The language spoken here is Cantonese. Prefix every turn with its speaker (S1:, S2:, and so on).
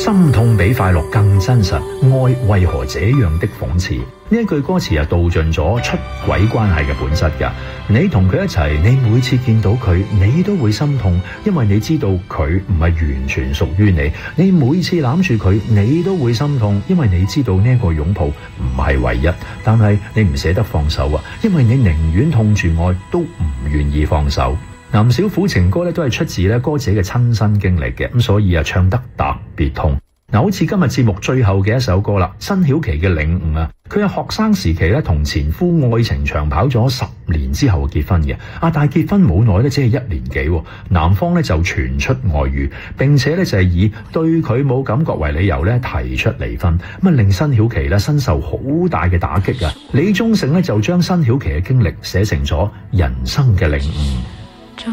S1: 心痛比快樂更真實，愛為何這樣的諷刺？呢一句歌詞道盡咗出軌關係嘅本質㗎。你同佢一齊，你每次見到佢，你都會心痛，因為你知道佢唔係完全屬於你。你每次攬住佢，你都會心痛，因為你知道呢個擁抱唔係唯一。但係你唔捨得放手啊，因為你寧願痛住愛，都唔願意放手。唔少苦情歌都係出自歌者嘅親身經歷嘅，咁所以唱得特別痛。好似今日節目最後嘅一首歌啦，辛曉琪嘅領悟啊，佢係學生時期同前夫愛情長跑咗10年之後結婚嘅，但係結婚冇耐只係1年幾，男方就傳出外遇，並且就係以對佢冇感覺為理由提出離婚，令辛曉琪身受好大嘅打擊啊。李宗盛就將辛曉琪嘅經歷寫成咗人生嘅領悟。